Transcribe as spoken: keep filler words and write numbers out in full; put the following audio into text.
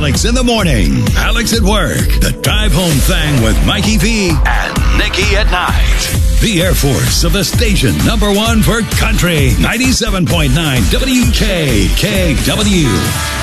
Alex in the morning, Alex at work, the drive home thing with Mikey V and Nikki at night. The Air Force of the station number one for country, ninety-seven point nine W K K W.